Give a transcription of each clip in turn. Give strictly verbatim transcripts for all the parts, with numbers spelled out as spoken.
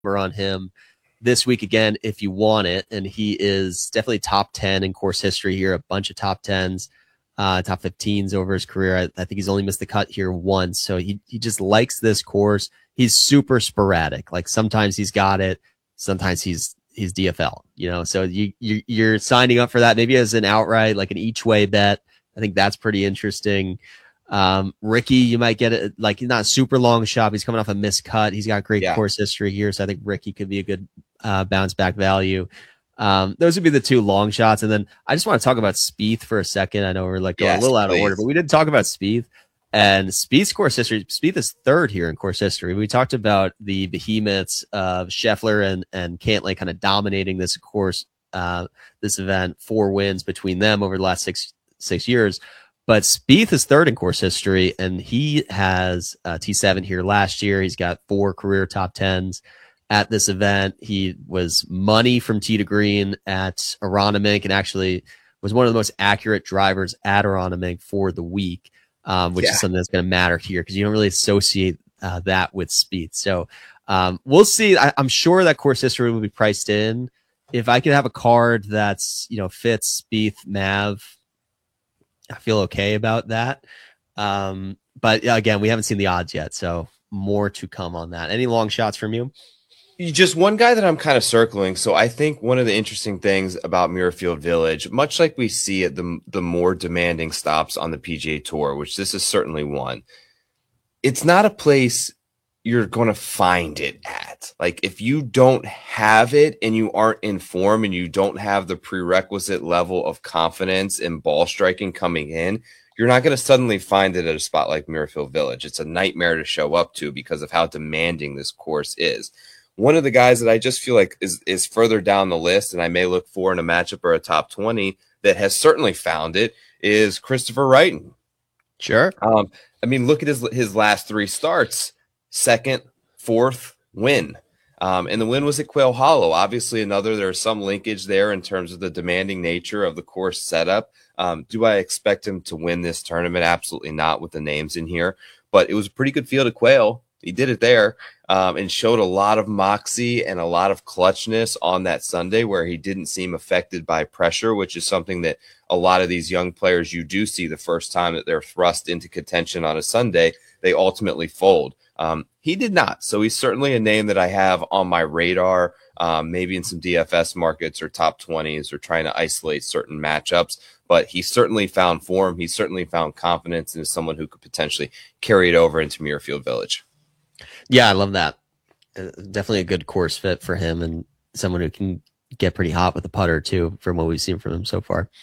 number on him this week again if you want it. And he is definitely top ten in course history here, a bunch of top tens, uh, top fifteens over his career. I, I think he's only missed the cut here once. So he, he just likes this course. He's super sporadic. Like sometimes he's got it, sometimes he's he's D F L, you know. So you, you you're signing up for that maybe as an outright, like an each way bet. I think that's pretty interesting. Um, Ricky, you might get it like he's not a super long shot. He's coming off a missed cut. He's got great yeah. course history here, so I think Ricky could be a good uh, bounce back value. Um, those would be the two long shots, and then I just want to talk about Spieth for a second. I know we're like going yes, a little out please. of order, but we didn't talk about Spieth. And Spieth's course history. Spieth is third here in course history. We talked about the behemoths of Scheffler and and Cantlay kind of dominating this course, uh, this event. Four wins between them over the last six six years. But Spieth is third in course history, and he has uh, T seven here last year. He's got four career top tens at this event. He was money from tee to green at Aronimink, and actually was one of the most accurate drivers at Aronimink for the week, um, which yeah. is something that's going to matter here because you don't really associate uh, that with Spieth. So um, we'll see. I, I'm sure that course history will be priced in. If I could have a card that's, you know, fits Spieth, Mav, I feel okay about that. Um, but again, we haven't seen the odds yet, so more to come on that. Any long shots from you? Just one guy that I'm kind of circling. So I think one of the interesting things about Muirfield Village, much like we see at the, the more demanding stops on the P G A Tour, which this is certainly one, it's not a place you're going to find it at. Like if you don't have it and you aren't in form and you don't have the prerequisite level of confidence and ball striking coming in, you're not going to suddenly find it at a spot like Muirfield Village. It's a nightmare to show up to because of how demanding this course is. One of the guys that I just feel like is, is further down the list, and I may look for in a matchup or a top twenty that has certainly found it, is Christopher Wrighton. Sure. Um, I mean, look at his, his last three starts. Second, fourth win. Um, and the win was at Quail Hollow. Obviously, another, there's some linkage there in terms of the demanding nature of the course setup. Um, do I expect him to win this tournament? Absolutely not with the names in here. But it was a pretty good field of Quail. He did it there um, and showed a lot of moxie and a lot of clutchness on that Sunday where he didn't seem affected by pressure, which is something that a lot of these young players you do see the first time that they're thrust into contention on a Sunday, they ultimately fold. Um, he did not. So he's certainly a name that I have on my radar, um, maybe in some D F S markets or top twenties or trying to isolate certain matchups. But he certainly found form. He certainly found confidence and is someone who could potentially carry it over into Muirfield Village. Yeah, I love that. Uh, definitely a good course fit for him and someone who can get pretty hot with the putter too, from what we've seen from him so far.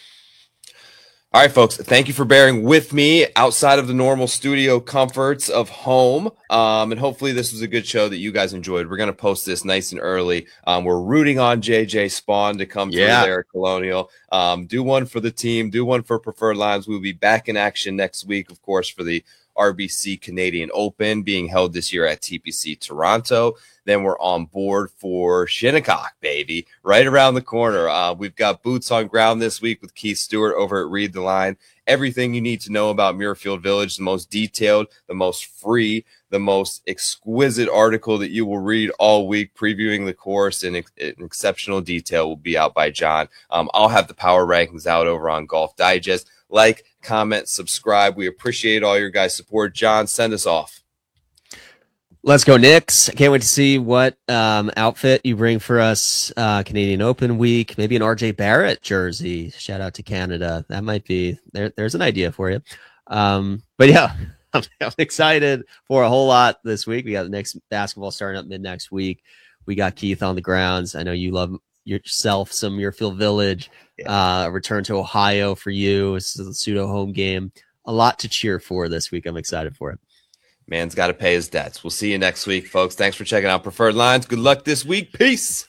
All right, folks, thank you for bearing with me outside of the normal studio comforts of home. Um, and hopefully this was a good show that you guys enjoyed. We're going to post this nice and early. Um, we're rooting on J J Spawn to come yeah. through there at Colonial. Um, do one for the team. Do one for Preferred Lines. We'll be back in action next week, of course, for the R B C Canadian Open being held this year at T P C Toronto. Then we're on board for Shinnecock, baby, right around the corner. Uh, we've got boots on ground this week with Keith Stewart over at Read the Line. Everything you need to know about Muirfield Village, the most detailed, the most free, the most exquisite article that you will read all week previewing the course in, ex- in exceptional detail will be out by John. Um, I'll have the power rankings out over on Golf Digest. Like, comment, subscribe. We appreciate all your guys' support. John, send us off. Let's go, Knicks. I can't wait to see what um, outfit you bring for us uh, Canadian Open week. Maybe an R J Barrett jersey. Shout out to Canada. That might be, there. there's an idea for you. Um, but yeah, I'm, I'm excited for a whole lot this week. We got the Knicks basketball starting up mid next week. We got Keith on the grounds. I know you love yourself some Muirfield Village. Yeah. Uh, return to Ohio for you. This is a pseudo home game. A lot to cheer for this week. I'm excited for it. Man's got to pay his debts. We'll see you next week, folks. Thanks for checking out Preferred Lines. Good luck this week. Peace.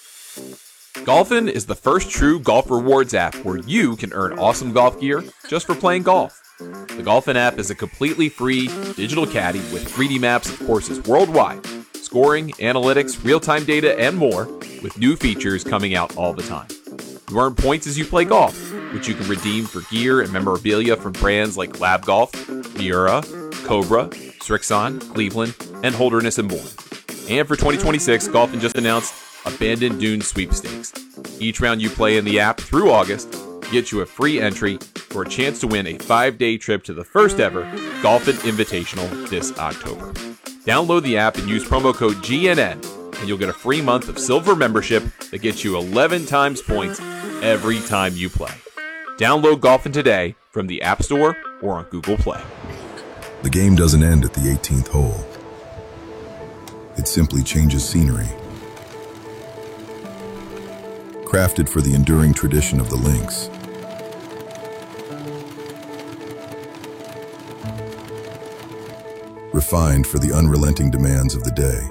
Golfin is the first true golf rewards app where you can earn awesome golf gear just for playing golf. The Golfin app is a completely free digital caddy with three D maps of courses worldwide, scoring, analytics, real-time data, and more, with new features coming out all the time. You earn points as you play golf, which you can redeem for gear and memorabilia from brands like Lab Golf, Miura, Cobra, Strixon, Cleveland, and Holderness and Bourne. And for twenty twenty-six, Golfin just announced Abandoned Dunes Sweepstakes. Each round you play in the app through August gets you a free entry for a chance to win a five-day trip to the first ever Golfin Invitational this October. Download the app and use promo code G N N, and you'll get a free month of silver membership that gets you eleven times points every time you play. Download Golfin today from the App Store or on Google Play. The game doesn't end at the eighteenth hole. It simply changes scenery. Crafted for the enduring tradition of the links. Refined for the unrelenting demands of the day.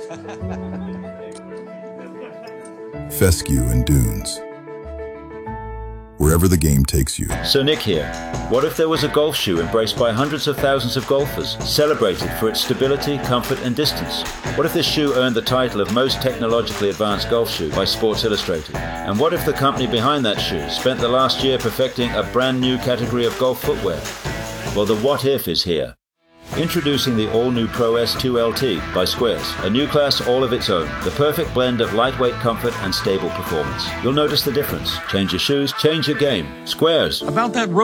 Fescue and Dunes. Wherever the game takes you. So Nick here. What if there was a golf shoe embraced by hundreds of thousands of golfers, celebrated for its stability, comfort and distance? What if this shoe earned the title of most technologically advanced golf shoe by Sports Illustrated? And what if the company behind that shoe spent the last year perfecting a brand new category of golf footwear? Well, the what if is here. Introducing the all-new Pro S two L T by Squares, a new class all of its own, the perfect blend of lightweight comfort and stable performance. You'll notice the difference. Change your shoes, change your game. Squares. About that